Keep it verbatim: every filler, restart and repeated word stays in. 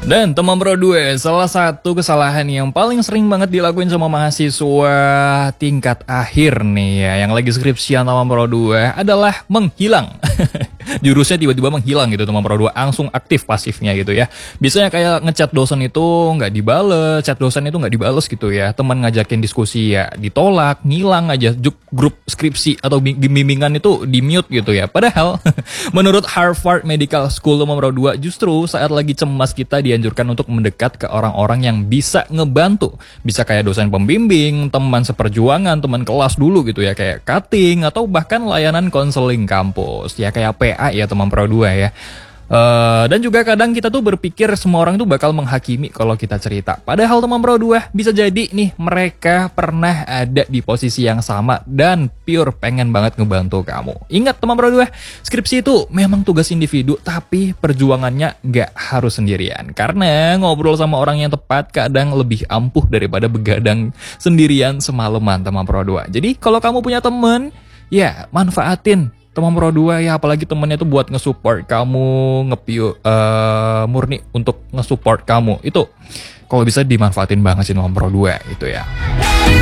Dan teman Pro dua, salah satu kesalahan yang paling sering banget dilakuin sama mahasiswa tingkat akhir nih ya, yang lagi skripsian teman Pro dua adalah menghilang. Jurusnya tiba-tiba menghilang gitu teman Pro dua, langsung aktif pasifnya gitu ya. Biasanya kayak ngechat dosen itu nggak dibales, chat dosen itu nggak dibales gitu ya. Teman ngajakin diskusi ya ditolak, ngilang aja. Grup skripsi atau bimbingan itu di mute gitu ya. Padahal menurut Harvard Medical School teman Pro dua, justru saat lagi cemas kita dianjurkan untuk mendekat ke orang-orang yang bisa ngebantu. Bisa kayak dosen pembimbing, teman seperjuangan, teman kelas dulu gitu ya, kayak cutting atau bahkan layanan konseling kampus. Ya kayak P A ya teman Pro dua ya. Uh, dan juga kadang kita tuh berpikir semua orang tuh bakal menghakimi kalau kita cerita. Padahal teman Pro dua, bisa jadi nih mereka pernah ada di posisi yang sama dan pure pengen banget ngebantu kamu. Ingat teman Pro dua, skripsi itu memang tugas individu, tapi perjuangannya nggak harus sendirian. Karena ngobrol sama orang yang tepat kadang lebih ampuh daripada begadang sendirian semalaman teman Pro dua. Jadi kalau kamu punya temen, ya manfaatin teman Pro dua ya, apalagi temennya tuh buat nge-support kamu, ngepiu uh, murni untuk nge-support kamu. Itu kalau bisa dimanfaatin banget sih teman Pro dua itu ya.